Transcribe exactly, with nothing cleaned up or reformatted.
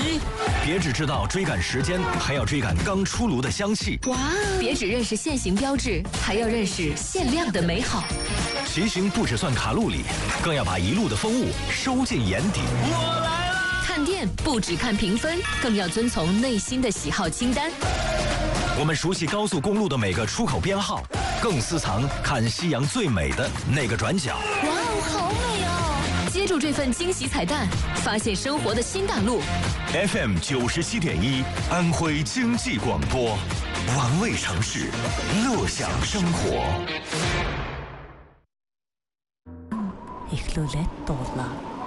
一，别只知道追赶时间，还要追赶刚出炉的香气。 哇！别只认识限行标志，还要认识限量的美好。 骑行不只算卡路里，更要把一路的风物收进眼底。 我来了！ 看店不只看评分，更要遵从内心的喜好清单。 我们熟悉高速公路的每个出口编号，更私藏看夕阳最美的那个转角。 哇哦，好美哦！接住这份惊喜彩蛋，发现生活的新大陆。 F M 九十七点一，安徽经济广播，玩味城市，乐享生活。 Ich lo lett